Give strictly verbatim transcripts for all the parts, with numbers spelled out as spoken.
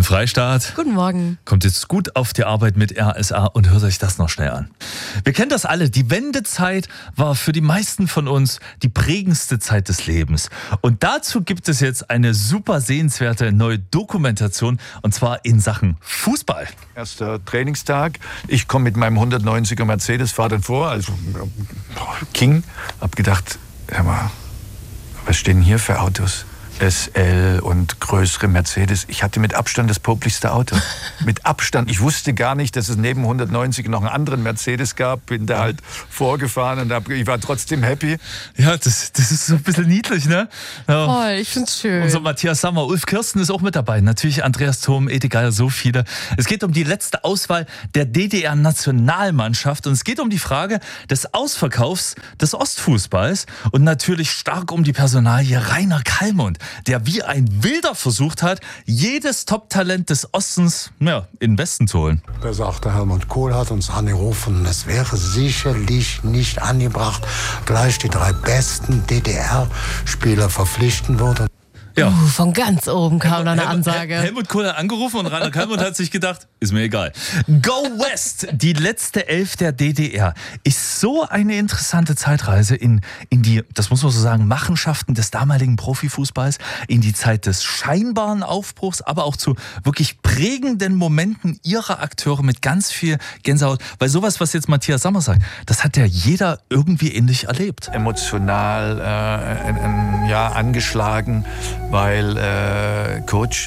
Freistaat. Guten Morgen. Kommt jetzt gut auf die Arbeit mit R S A und hört euch das noch schnell an. Wir kennen das alle. Die Wendezeit war für die meisten von uns die prägendste Zeit des Lebens. Und dazu gibt es jetzt eine super sehenswerte neue Dokumentation, und zwar in Sachen Fußball. Erster Trainingstag. Ich komme mit meinem hundertneunziger Mercedes, fahre dann vor, also King. Hab gedacht, hör mal, was stehen hier für Autos? S L und größere Mercedes. Ich hatte mit Abstand das poplichste Auto. Mit Abstand. Ich wusste gar nicht, dass es neben hundertneunzig noch einen anderen Mercedes gab. Bin da halt vorgefahren und hab, ich war trotzdem happy. Ja, das, das ist so ein bisschen niedlich, ne? Ja. Oh, ich find's schön. Unser Matthias Sammer, Ulf Kirsten ist auch mit dabei. Natürlich Andreas Thom, Edi Geier, so viele. Es geht um die letzte Auswahl der D D R-Nationalmannschaft und es geht um die Frage des Ausverkaufs des Ostfußballs und natürlich stark um die Personalie Rainer Kallmund, der wie ein Wilder versucht hat, jedes Top-Talent des Ostens ja, in den Westen zu holen. Da sagte Helmut Kohl, hat uns angerufen, es wäre sicherlich nicht angebracht, gleich die drei besten D D R-Spieler verpflichten würde. Ja. Uh, von ganz oben kam da eine Ansage. Helmut Kohl hat angerufen und Rainer Kallmund hat sich gedacht, ist mir egal. Go West, die letzte Elf der D D R, ist so eine interessante Zeitreise in, in die, das muss man so sagen, Machenschaften des damaligen Profifußballs, in die Zeit des scheinbaren Aufbruchs, aber auch zu wirklich prägenden Momenten ihrer Akteure mit ganz viel Gänsehaut. Weil sowas, was jetzt Matthias Sammer sagt, das hat ja jeder irgendwie ähnlich erlebt. Emotional, äh, ein, ein, ja, angeschlagen, weil, äh, Coach,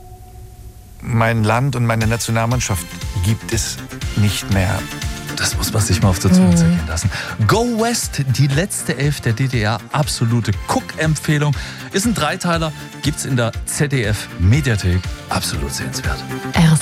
mein Land und meine Nationalmannschaft gibt es nicht mehr. Das muss man sich mal auf der Zunge zergehen lassen. Go West, die letzte Elf der D D R, absolute Guck-Empfehlung. Ist ein Dreiteiler, gibt's in der Z D F-Mediathek, absolut sehenswert. R